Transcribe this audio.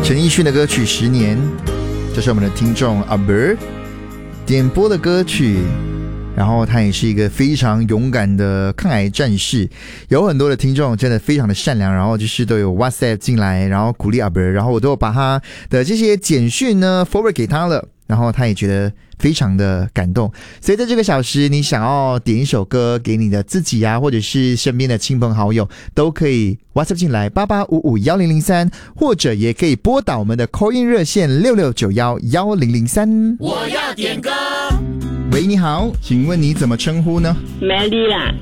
陈奕迅的歌曲《10年》，这是我们的听众阿伯点播的歌曲。然后他也是一个非常勇敢的抗癌战士，有很多的听众真的非常的善良，然后就是都有 WhatsApp 进来，然后鼓励阿伯，然后我都有把他的这些简讯呢 forward 给他了，然后他也觉得非常的感动。所以在这个小时，你想要点一首歌给你的自己啊，或者是身边的亲朋好友，都可以 WhatsApp 进来88551003，或者也可以拨打我们的 call in 热线66911003。 我要点歌。 喂，你好，请问你怎么称呼呢？ Melody 啦。